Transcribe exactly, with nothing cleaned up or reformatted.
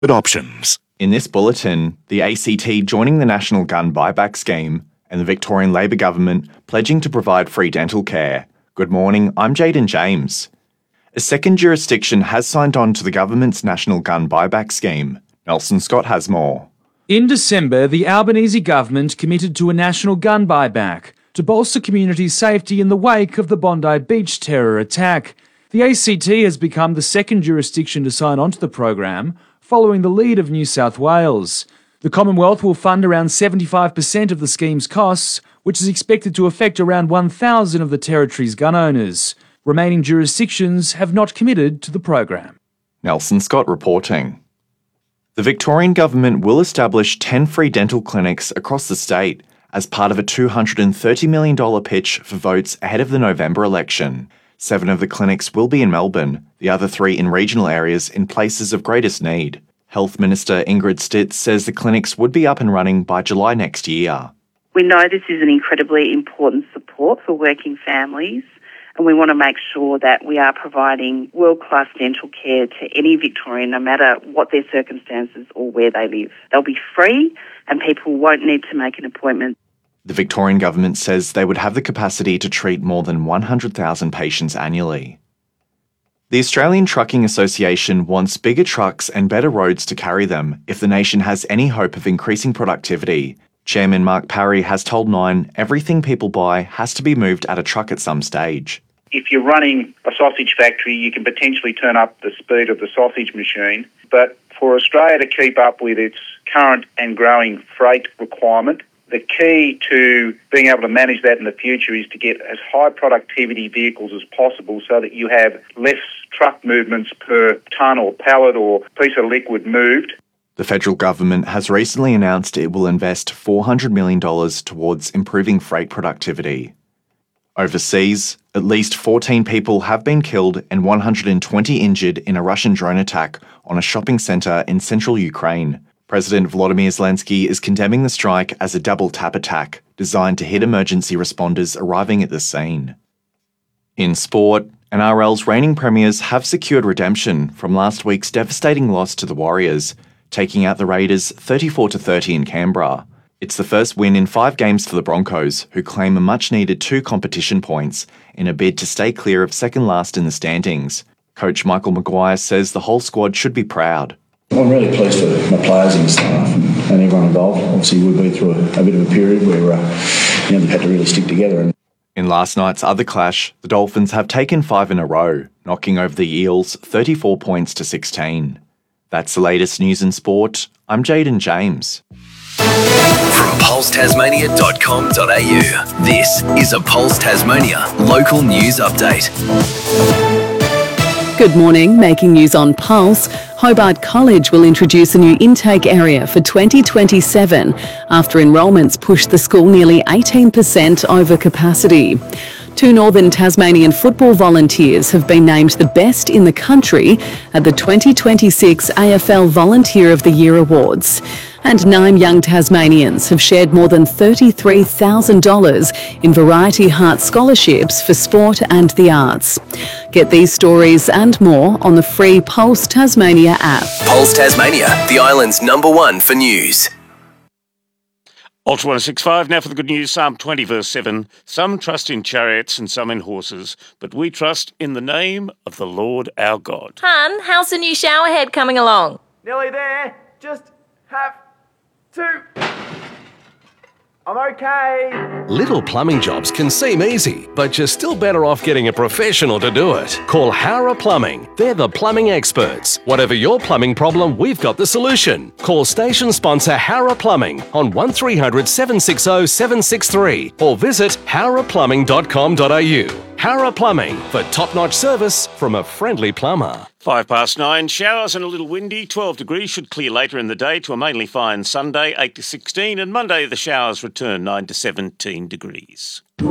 options. In this bulletin, the A C T joining the National Gun Buyback Scheme and the Victorian Labor Government pledging to provide free dental care. Good morning, I'm Jaden James. A second jurisdiction has signed on to the government's National Gun Buyback Scheme. Nelson Scott has more. In December, the Albanese government committed to a national gun buyback to bolster community safety in the wake of the Bondi Beach terror attack. The A C T has become the second jurisdiction to sign on to the program, following the lead of New South Wales. The Commonwealth will fund around seventy-five percent of the scheme's costs, which is expected to affect around one thousand of the territory's gun owners. Remaining jurisdictions have not committed to the program. Nelson Scott reporting. The Victorian government will establish ten free dental clinics across the state as part of a two hundred thirty million dollars pitch for votes ahead of the November election. Seven of the clinics will be in Melbourne, the other three in regional areas in places of greatest need. Health Minister Ingrid Stitz says the clinics would be up and running by July next year. We know this is an incredibly important support for working families, and we want to make sure that we are providing world-class dental care to any Victorian, no matter what their circumstances or where they live. They'll be free and people won't need to make an appointment. The Victorian government says they would have the capacity to treat more than one hundred thousand patients annually. The Australian Trucking Association wants bigger trucks and better roads to carry them if the nation has any hope of increasing productivity. Chairman Mark Parry has told Nine everything people buy has to be moved at a truck at some stage. If you're running a sausage factory, you can potentially turn up the speed of the sausage machine. But for Australia to keep up with its current and growing freight requirement, the key to being able to manage that in the future is to get as high productivity vehicles as possible so that you have less truck movements per tonne or pallet or piece of liquid moved. The federal government has recently announced it will invest four hundred million dollars towards improving freight productivity. Overseas, at least fourteen people have been killed and one hundred twenty injured in a Russian drone attack on a shopping centre in central Ukraine. President Volodymyr Zelensky is condemning the strike as a double-tap attack designed to hit emergency responders arriving at the scene. In sport, N R L's reigning premiers have secured redemption from last week's devastating loss to the Warriors, taking out the Raiders thirty-four to thirty in Canberra. It's the first win in five games for the Broncos, who claim a much-needed two competition points in a bid to stay clear of second last in the standings. Coach Michael Maguire says the whole squad should be proud. I'm really pleased for my players and staff and, and everyone involved. Obviously, we've been through a, a bit of a period where uh, you know, they've had to really stick together. And in last night's other clash, the Dolphins have taken five in a row, knocking over the Eels thirty-four points to sixteen. That's the latest news in sport. I'm Jaden James. From pulse tasmania dot com dot a u, this is a Pulse Tasmania local news update. Good morning. Making news on Pulse. Hobart College will introduce a new intake area for twenty twenty-seven after enrolments pushed the school nearly eighteen percent over capacity. Two Northern Tasmanian football volunteers have been named the best in the country at the twenty twenty-six A F L Volunteer of the Year Awards. And nine young Tasmanians have shared more than thirty-three thousand dollars in Variety Heart scholarships for sport and the arts. Get these stories and more on the free Pulse Tasmania app. Pulse Tasmania, the island's number one for news. Ultra one sixty-five, now for the good news. Psalm twenty verse seven. Some trust in chariots and some in horses, but we trust in the name of the Lord our God. Hun, how's the new shower head coming along? Nearly there. Just have to. I'm okay. Little plumbing jobs can seem easy, but you're still better off getting a professional to do it. Call Hara Plumbing. They're the plumbing experts. Whatever your plumbing problem, we've got the solution. Call station sponsor Hara Plumbing on one three hundred, seven six zero, seven six three or visit hara plumbing dot com dot a u. Hara Plumbing, for top-notch service from a friendly plumber. Five past nine, showers and a little windy, twelve degrees, should clear later in the day to a mainly fine Sunday, eight to sixteen, and Monday the showers return, nine to seventeen degrees.